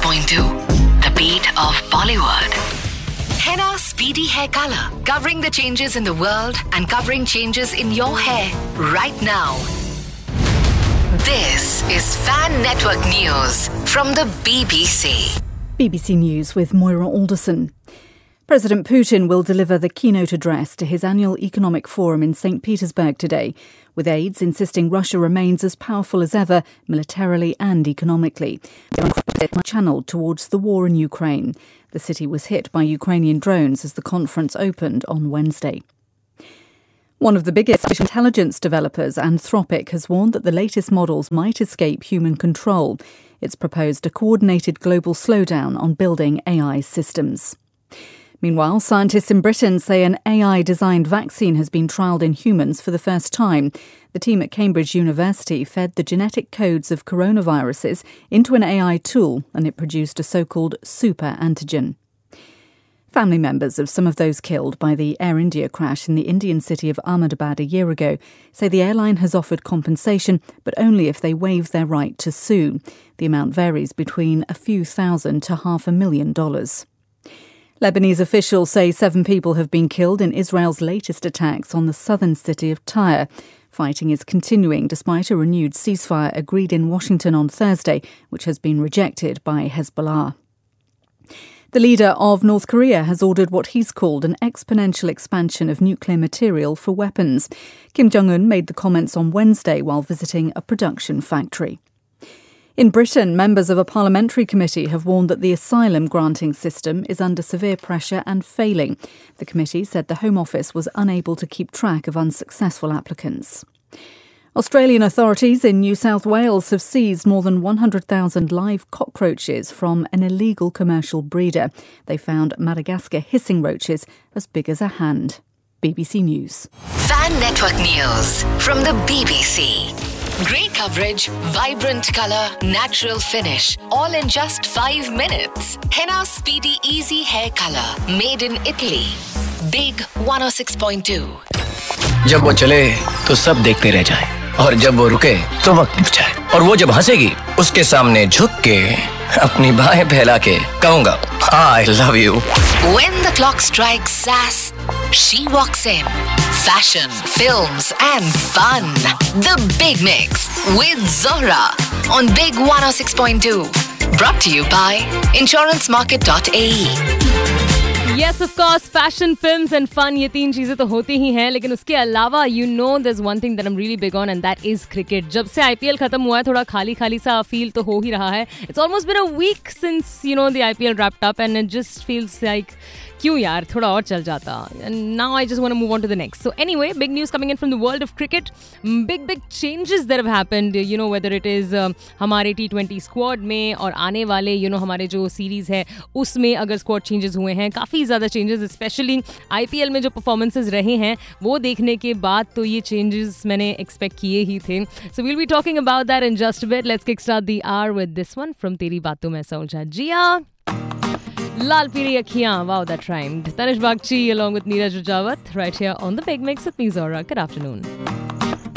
106.2, the beat of Bollywood. Henna Speedy Hair Color, covering the changes in the world and covering changes in your hair right now. This is Fan Network News from the BBC. BBC News with Moira Alderson. President Putin will deliver the keynote address to his annual economic forum in St. Petersburg today, with aides insisting Russia remains as powerful as ever, militarily and economically. Channeled towards the war in Ukraine. The city was hit by Ukrainian drones as the conference opened on Wednesday. One of the biggest intelligence developers, Anthropic, has warned that the latest models might escape human control. It's proposed a coordinated global slowdown on building AI systems. Meanwhile, scientists in Britain say an AI-designed vaccine has been trialled in humans for the first time. The team at Cambridge University fed the genetic codes of coronaviruses into an AI tool, and it produced a so-called super antigen. Family members of some of those killed by the Air India crash in the Indian city of Ahmedabad a year ago say the airline has offered compensation, but only if they waive their right to sue. The amount varies between a few thousand to $500,000. Lebanese officials say 7 people have been killed in Israel's latest attacks on the southern city of Tyre. Fighting is continuing despite a renewed ceasefire agreed in Washington on Thursday, which has been rejected by Hezbollah. The leader of North Korea has ordered what he's called an exponential expansion of nuclear material for weapons. Kim Jong-un made the comments on Wednesday while visiting a production factory. In Britain, members of a parliamentary committee have warned that the asylum granting system is under severe pressure and failing. The committee said the Home Office was unable to keep track of unsuccessful applicants. Australian authorities in New South Wales have seized more than 100,000 live cockroaches from an illegal commercial breeder. They found Madagascar hissing roaches as big as a hand. BBC News. Fan Network News from the BBC. Great coverage, vibrant colour, natural finish, all in just 5 minutes. Henna Speedy Easy Hair Color, made in Italy. Big 106.2. जब वो चले तो सब देखते रह जाएं, और जब वो रुके तो वक्त रुक जाए, और वो जब हंसेगी उसके सामने झुक के अपनी बाहें फैला के कहूँगा I love you. When the clock strikes sass, she walks in. Fashion, films and fun. The Big Mix with Zora on Big 106.2. Brought to you by insurancemarket.ae. Yes, of course, fashion, films and fun, ये 3 चीजें तो होती ही हैं, लेकिन उसके अलावा there's one thing that I'm really big on and that is cricket. जब से IPL खत्म हुआ है थोड़ा खाली सा feel तो हो ही रहा है. It's almost been a week since, the IPL wrapped up and it just feels like क्यों यार थोड़ा और चल जाता. And now I just want to move on to the next. So anyway, big news coming in from the world of cricket. Big changes that have happened, whether it is हमारे T20 squad में और आने वाले, हमारे जो series है उसमें अगर squad changes हुए हैं, काफ़ी ज़्यादा changes, especially IPL में जो performances रहे हैं वो देखने के बाद तो ये changes मैंने expect किए ही थे. So we'll be talking about that in just a bit. Let's kickstart the hour with this one from तेरी बातों में ऐसा उलझा जिया. Lal Piri Akhiyan, wow, that rhymed. Tanish Bagchi along with Neeraj Rajawat right here on The Big Mix with me, Zora. Good afternoon.